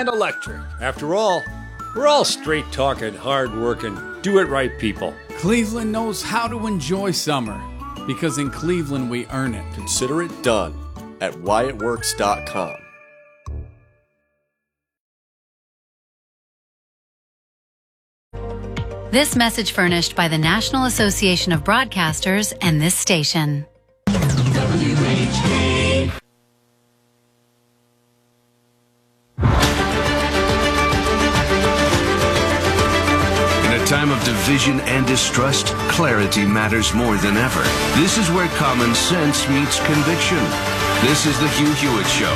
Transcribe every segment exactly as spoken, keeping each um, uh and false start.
and electric. After all, we're all straight-talking, hard-working, do-it-right people. Cleveland knows how to enjoy summer, because in Cleveland we earn it. Consider it done at Wyatt Works dot com. This message furnished by the National Association of Broadcasters and this station. W H K. In a time of division and distrust, clarity matters more than ever. This is where common sense meets conviction. This is the Hugh Hewitt Show.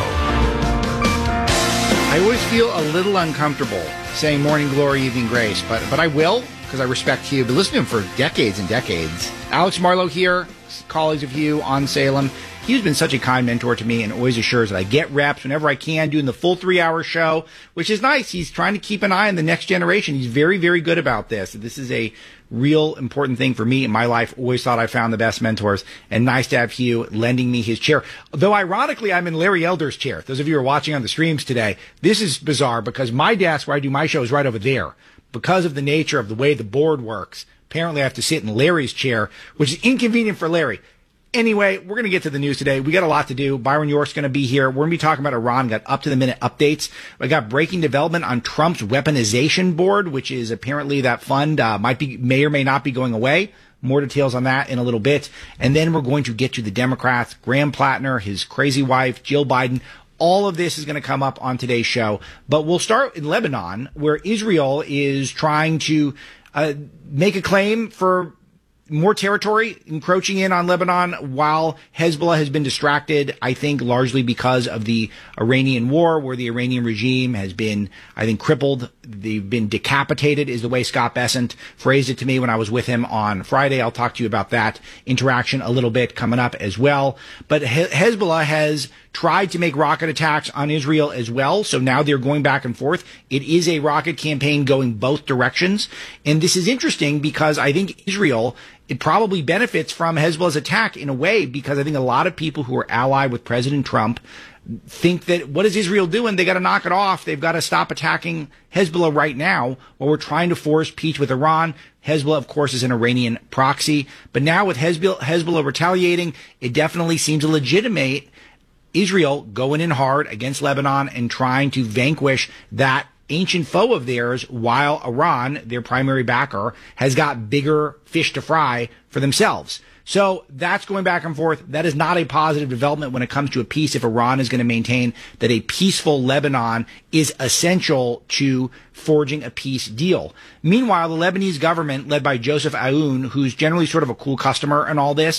I always feel a little uncomfortable saying morning glory, evening grace, but but I will, because I respect Hugh. Been listening to him for decades and decades. Alex Marlowe here, colleagues of Hugh on Salem. He's been such a kind mentor to me and always assures that I get reps whenever I can, doing the full three-hour show, which is nice. He's trying to keep an eye on the next generation. He's very, very good about this. This is a real important thing for me in my life. Always thought I found the best mentors, and nice to have Hugh lending me his chair. Though, ironically, I'm in Larry Elder's chair. Those of you who are watching on the streams today, this is bizarre because my desk where I do my show is right over there. Because of the nature of the way the board works, apparently I have to sit in Larry's chair, which is inconvenient for Larry. Anyway, we're going to get to the news today. We got a lot to do. Byron York's going to be here. We're going to be talking about Iran. Got up-to-the-minute updates. We got breaking development on Trump's weaponization board, which is apparently that fund uh, might be, may or may not be going away. More details on that in a little bit. And then we're going to get to the Democrats, Graham Plattner, his crazy wife, Jill Biden. All of this is going to come up on today's show. But we'll start in Lebanon, where Israel is trying to uh, make a claim for more territory encroaching in on Lebanon while Hezbollah has been distracted, I think, largely because of the Iranian war, where the Iranian regime has been, I think, crippled. They've been decapitated, is the way Scott Bessent phrased it to me when I was with him on Friday. I'll talk to you about that interaction a little bit coming up as well. But He- Hezbollah has tried to make rocket attacks on Israel as well. So now they're going back and forth. It is a rocket campaign going both directions. And this is interesting because I think Israel, it probably benefits from Hezbollah's attack in a way, because I think a lot of people who are allied with President Trump think that what is Israel doing? They got to knock it off. They've got to stop attacking Hezbollah right now while we're trying to force peace with Iran. Hezbollah, of course, is an Iranian proxy. But now with Hezbollah, Hezbollah retaliating, it definitely seems to legitimate Israel going in hard against Lebanon and trying to vanquish that ancient foe of theirs, while Iran, their primary backer, has got bigger fish to fry for themselves. So that's going back and forth. That is not a positive development when it comes to a peace if Iran is going to maintain that a peaceful Lebanon is essential to forging a peace deal. Meanwhile, the Lebanese government, led by Joseph Aoun, who's generally sort of a cool customer in all this,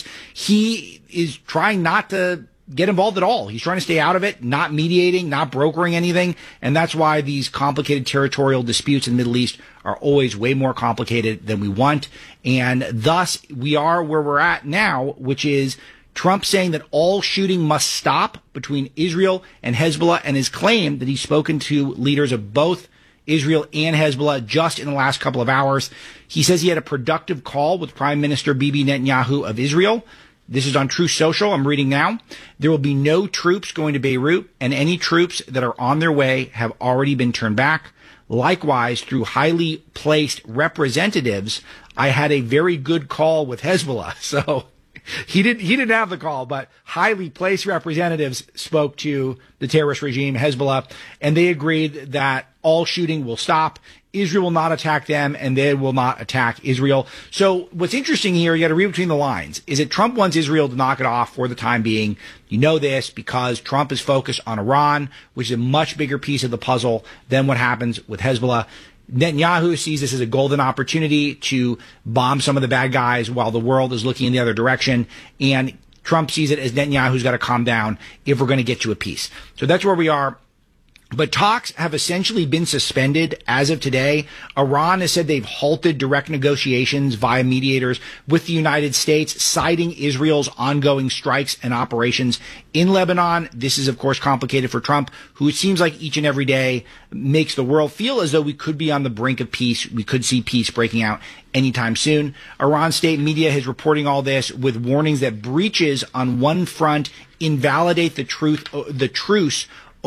he is trying not to get involved at all. He's trying to stay out of it, not mediating, not brokering anything. And that's why these complicated territorial disputes in the Middle East are always way more complicated than we want. And thus, we are where we're at now, which is Trump saying that all shooting must stop between Israel and Hezbollah, and his claim that he's spoken to leaders of both Israel and Hezbollah just in the last couple of hours. He says he had a productive call with Prime Minister Bibi Netanyahu of Israel. This is on Truth Social. I'm reading now. There will be no troops going to Beirut, and any troops that are on their way have already been turned back. Likewise, through highly placed representatives, I had a very good call with Hezbollah. So he didn't, he didn't have the call, but highly placed representatives spoke to the terrorist regime, Hezbollah, and they agreed that all shooting will stop. Israel will not attack them, and they will not attack Israel. So what's interesting here, you got to read between the lines, is that Trump wants Israel to knock it off for the time being. You know this because Trump is focused on Iran, which is a much bigger piece of the puzzle than what happens with Hezbollah. Netanyahu sees this as a golden opportunity to bomb some of the bad guys while the world is looking in the other direction. And Trump sees it as Netanyahu's got to calm down if we're going to get to a peace. So that's where we are. But talks have essentially been suspended as of today. Iran has said they've halted direct negotiations via mediators with the United States, citing Israel's ongoing strikes and operations in Lebanon. This is, of course, complicated for Trump, who it seems like each and every day makes the world feel as though we could be on the brink of peace. We could see peace breaking out anytime soon. Iran state media is reporting all this with warnings that breaches on one front invalidate the truth, the truce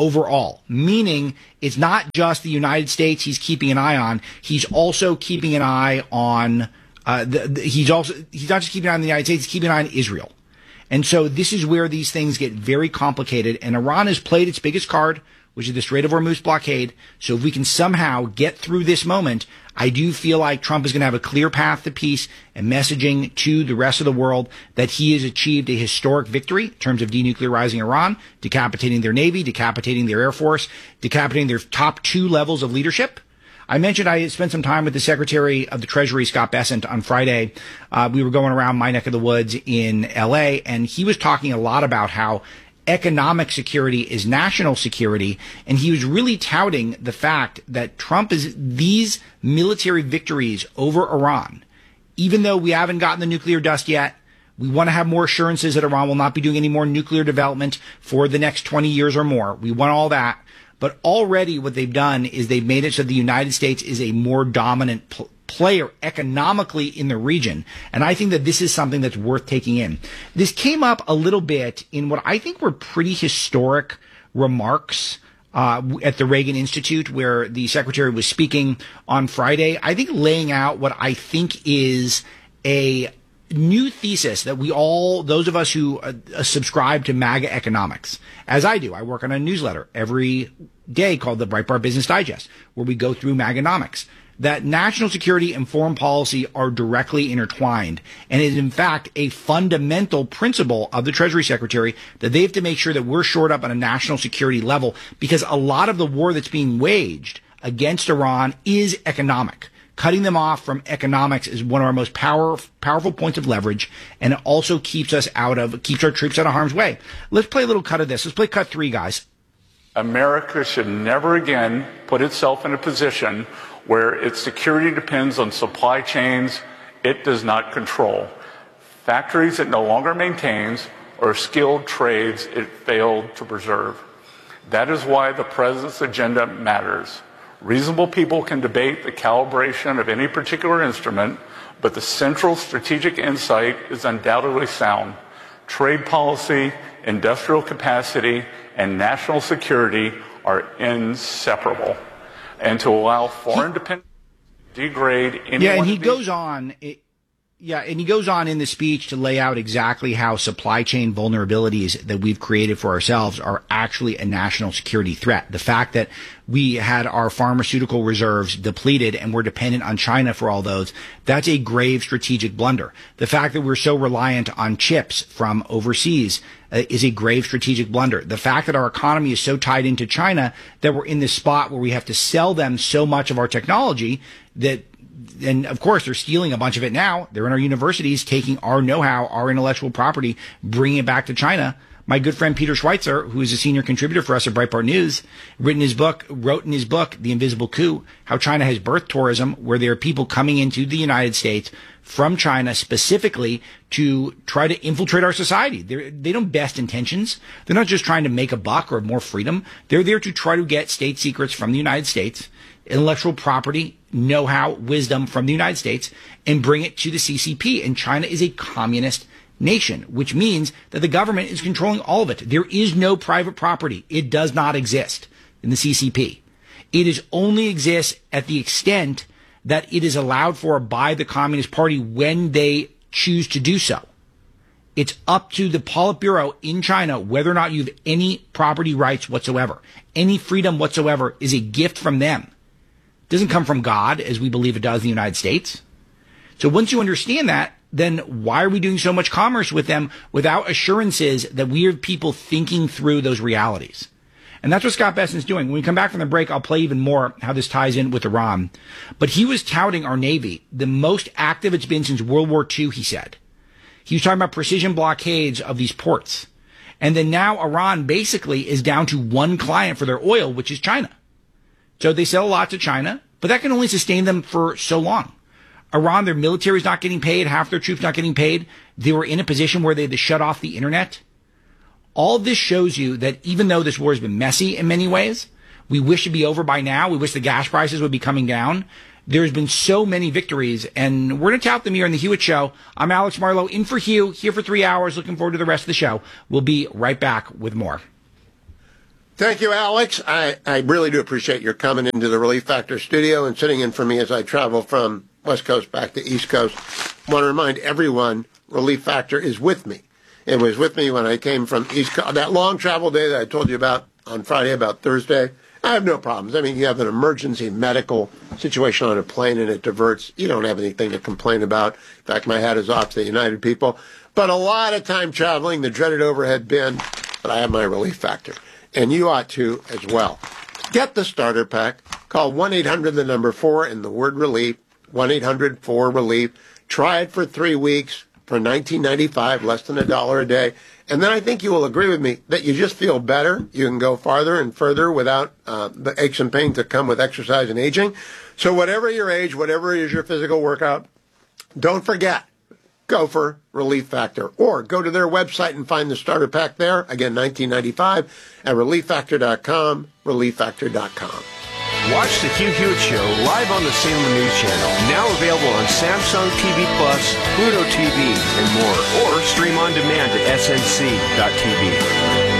overall, meaning it's not just the United States he's keeping an eye on. He's also keeping an eye on, uh, the, the, he's also, he's not just keeping an eye on the United States, he's keeping an eye on Israel. And so this is where these things get very complicated. And Iran has played its biggest card, which is the Strait of Hormuz blockade. So if we can somehow get through this moment, I do feel like Trump is going to have a clear path to peace and messaging to the rest of the world that he has achieved a historic victory in terms of denuclearizing Iran, decapitating their Navy, decapitating their Air Force, decapitating their top two levels of leadership. I mentioned I spent some time with the Secretary of the Treasury, Scott Bessent, on Friday. Uh, we were going around my neck of the woods in L A, and he was talking a lot about how economic security is national security, and he was really touting the fact that Trump is these military victories over Iran, even though we haven't gotten the nuclear dust yet. We want to have more assurances that Iran will not be doing any more nuclear development for the next twenty years or more. We want all that. But already what they've done is they've made it so the United States is a more dominant pl- player economically in the region. And I think that this is something that's worth taking in. This came up a little bit in what I think were pretty historic remarks uh, at the Reagan Institute, where the secretary was speaking on Friday, I think laying out what I think is a new thesis that we all, those of us who uh, subscribe to MAGA economics, as I do. I work on a newsletter every day called the Breitbart Business Digest, where we go through MAGAnomics, that national security and foreign policy are directly intertwined. And it is, in fact, a fundamental principle of the Treasury Secretary that they have to make sure that we're shored up on a national security level, because a lot of the war that's being waged against Iran is economic. Cutting them off from economics is one of our most power, powerful points of leverage, and it also keeps us out of, keeps our troops out of harm's way. Let's play a little cut of this. Let's play cut three, guys. America should never again put itself in a position where its security depends on supply chains it does not control, factories it no longer maintains, or skilled trades it failed to preserve. That is why the president's agenda matters. Reasonable people can debate the calibration of any particular instrument, but the central strategic insight is undoubtedly sound. Trade policy, industrial capacity, and national security are inseparable. And to allow foreign dependence to degrade any Yeah, and one he of these- goes on. It, Yeah, and he goes on in the speech to lay out exactly how supply chain vulnerabilities that we've created for ourselves are actually a national security threat. The fact that we had our pharmaceutical reserves depleted and we're dependent on China for all those, that's a grave strategic blunder. The fact that we're so reliant on chips from overseas uh, is a grave strategic blunder. The fact that our economy is so tied into China that we're in this spot where we have to sell them so much of our technology that and of course, they're stealing a bunch of it now. They're in our universities, taking our know-how, our intellectual property, bringing it back to China. My good friend Peter Schweitzer, who is a senior contributor for us at Breitbart News, written his book, wrote in his book, The Invisible Coup, how China has birthed tourism, where there are people coming into the United States from China specifically to try to infiltrate our society. They're, they don't have best intentions. They're not just trying to make a buck or more freedom. They're there to try to get state secrets from the United States, intellectual property, know-how, wisdom from the United States, and bring it to the C C P. And China is a communist nation, which means that the government is controlling all of it. There is no private property. It does not exist in the C C P. It is only exists at the extent that it is allowed for by the Communist Party when they choose to do so. It's up to the Politburo in China whether or not you have any property rights whatsoever. Any freedom whatsoever is a gift from them. It doesn't come from God, as we believe it does in the United States. So once you understand that, then why are we doing so much commerce with them without assurances that we have people thinking through those realities? And that's what Scott Bessent's doing. When we come back from the break, I'll play even more how this ties in with Iran. But he was touting our Navy, the most active it's been since World War Two, he said. He was talking about precision blockades of these ports. And then now Iran basically is down to one client for their oil, which is China. So they sell a lot to China, but that can only sustain them for so long. Iran, their military is not getting paid, half their troops not getting paid. They were in a position where they had to shut off the internet. All of this shows you that even though this war has been messy in many ways, we wish it'd be over by now. We wish the gas prices would be coming down. There's been so many victories, and we're going to tout them here on the Hewitt Show. I'm Alex Marlow, in for Hugh, here for three hours. Looking forward to the rest of the show. We'll be right back with more. Thank you, Alex. I, I really do appreciate your coming into the Relief Factor studio and sitting in for me as I travel from West Coast back to East Coast. I want to remind everyone, Relief Factor is with me. It was with me when I came from East Coast, that long travel day that I told you about on Friday, about Thursday. I have no problems. I mean, you have an emergency medical situation on a plane and it diverts. You don't have anything to complain about. In fact, my hat is off to the United people. But a lot of time traveling, the dreaded overhead bin, but I have my Relief Factor. And you ought to as well. Get the starter pack. Call one eight hundred the number four and the word relief, one eight hundred four relief. Try it for three weeks for nineteen ninety-five, less than a dollar a day. And then I think you will agree with me that you just feel better. You can go farther and further without uh, the aches and pains that come with exercise and aging. So whatever your age, whatever is your physical workout, don't forget. Go for Relief Factor, or go to their website and find the starter pack there. Again, nineteen ninety-five at relief factor dot com, relief factor dot com. Watch the Hugh Hewitt Show live on the Salem News Channel, now available on Samsung T V Plus, Pluto T V, and more, or stream on demand at S N C dot T V.